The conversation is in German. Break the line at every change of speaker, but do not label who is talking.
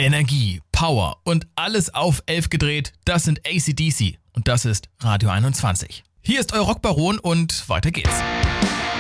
Energie, Power und alles auf 11 gedreht, das sind AC/DC und das ist Radio 21. Hier ist euer Rockbaron und weiter geht's.